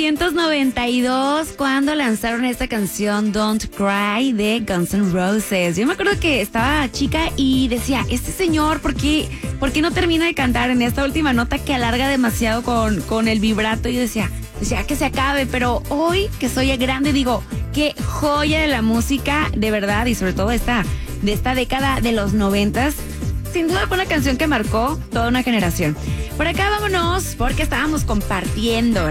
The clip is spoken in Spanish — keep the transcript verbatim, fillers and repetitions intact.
novecientos noventa y dos, cuando lanzaron esta canción Don't Cry de Guns N' Roses. Yo me acuerdo que estaba chica y decía, este señor, ¿por qué, por qué no termina de cantar en esta última nota que alarga demasiado con, con el vibrato? Y yo decía, ya que se acabe, pero hoy que soy grande digo, qué joya de la música, de verdad, y sobre todo esta, de esta década de los noventas. Sin duda fue una canción que marcó toda una generación. Por acá vámonos, porque estábamos compartiendo